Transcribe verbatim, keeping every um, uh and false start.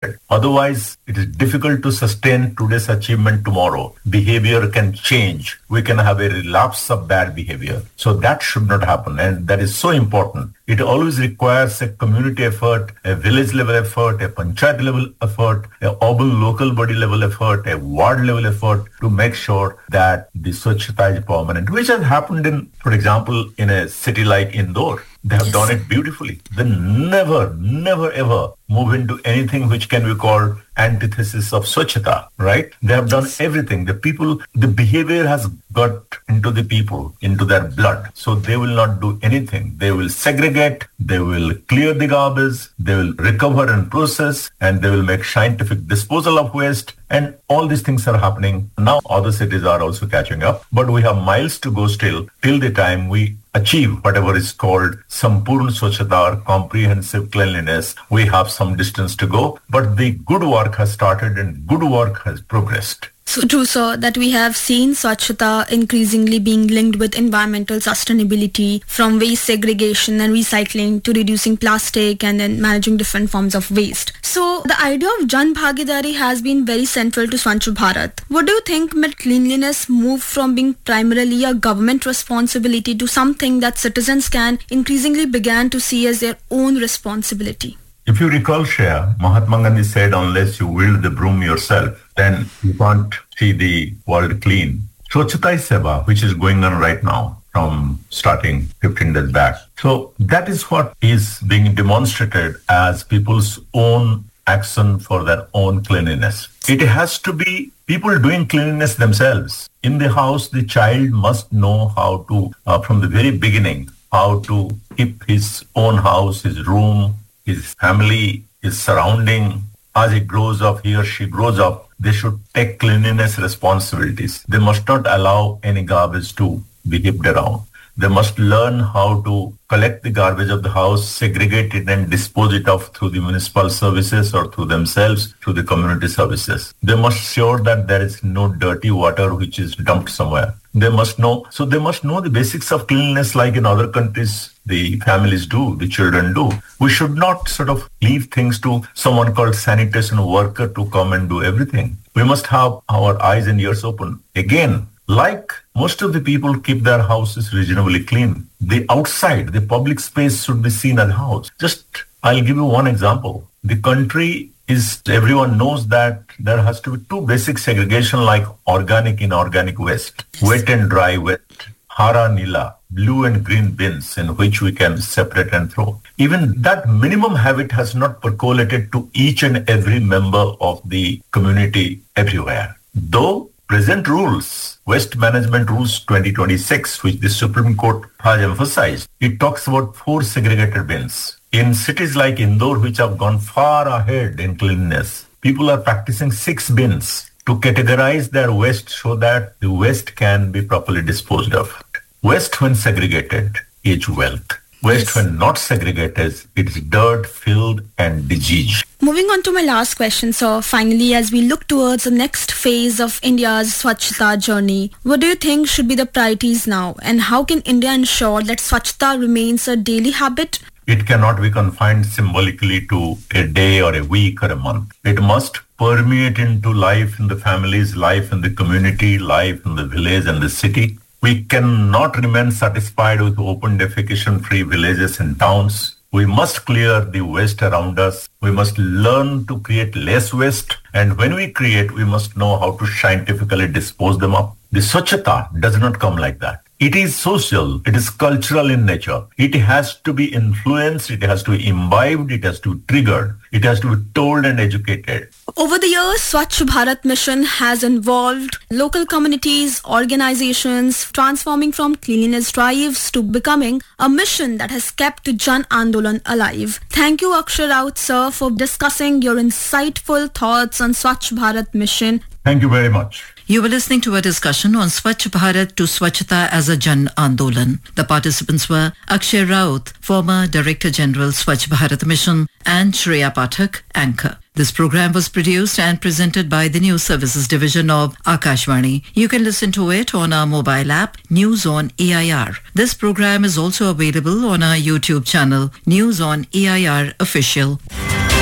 started. Otherwise, it is difficult to sustain today's achievement tomorrow. Behavior can change. We can have a relapse of bad behavior. So that should not happen. And that is so important. It always requires a community effort, a village level effort, a panchayat level effort, a urban local body level effort, a ward level effort to make sure that the Swachhata is permanent, which has happened in, for example, in a city like Indore. They have yes. done it beautifully. They never, never, ever move into anything which can be called antithesis of Swachhata, right? They have done yes. everything. The people, the behavior has got into the people, into their blood. So they will not do anything. They will segregate, they will clear the garbage, they will recover and process, and they will make scientific disposal of waste. And all these things are happening. Now other cities are also catching up. But we have miles to go still, till the time we achieve whatever is called Sampurna Swachhata or comprehensive cleanliness. We have some distance to go, but the good work has started and good work has progressed. So true, sir, that we have seen Swachhata increasingly being linked with environmental sustainability, from waste segregation and recycling to reducing plastic and then managing different forms of waste. So the idea of Jan Bhagidari has been very central to Swachh Bharat. What do you think made cleanliness move from being primarily a government responsibility to something that citizens can increasingly begin to see as their own responsibility? If you recall, Shreya, Mahatma Gandhi said, unless you wield the broom yourself, then you can't see the world clean. Swachhata is Seva, which is going on right now from starting fifteen days back. So that is what is being demonstrated as people's own action for their own cleanliness. It has to be people doing cleanliness themselves. In the house, the child must know how to, uh, from the very beginning, how to keep his own house, his room, his family, his surrounding. As he grows up, he or she grows up, they should take cleanliness responsibilities. They must not allow any garbage to be heaped around. They must learn how to collect the garbage of the house, segregate it and dispose it off through the municipal services or through themselves, through the community services. They must ensure that there is no dirty water which is dumped somewhere. They must know, so they must know the basics of cleanliness like in other countries the families do, the children do. We should not sort of leave things to someone called sanitation worker to come and do everything. We must have our eyes and ears open. Again, like most of the people keep their houses reasonably clean, the outside, the public space should be seen as a house. Just, I'll give you one example. The country is, everyone knows that there has to be two basic segregation like organic, inorganic waste, wet and dry waste, hara, nila, blue and green bins in which we can separate and throw. Even that minimum habit has not percolated to each and every member of the community everywhere. Though present rules, Waste Management Rules twenty twenty-six, which the Supreme Court has emphasized, it talks about four segregated bins. In cities like Indore, which have gone far ahead in cleanliness, people are practicing six bins to categorize their waste so that the waste can be properly disposed of. Waste when segregated is wealth. Waste yes. when not segregated, it's dirt, filth and disease. Moving on to my last question, sir. Finally, as we look towards the next phase of India's Swachhata journey, what do you think should be the priorities now? And how can India ensure that Swachhata remains a daily habit? It cannot be confined symbolically to a day or a week or a month. It must permeate into life in the families, life in the community, life in the village and the city. We cannot remain satisfied with open defecation-free villages and towns. We must clear the waste around us. We must learn to create less waste. And when we create, we must know how to scientifically dispose them up. The Swachhata does not come like that. It is social. It is cultural in nature. It has to be influenced. It has to be imbibed. It has to be triggered. It has to be told and educated. Over the years, Swachh Bharat mission has involved local communities, organizations, transforming from cleanliness drives to becoming a mission that has kept Jan Andolan alive. Thank you, Akshay Raut, sir, for discussing your insightful thoughts on Swachh Bharat mission. Thank you very much. You were listening to a discussion on Swachh Bharat to Swachhata as a Jan Andolan. The participants were Akshay Raut, former Director General Swachh Bharat Mission, and Shreya Pathak, anchor. This program was produced and presented by the News Services Division of Akashvani. You can listen to it on our mobile app, News on A I R. This program is also available on our YouTube channel, News on A I R Official.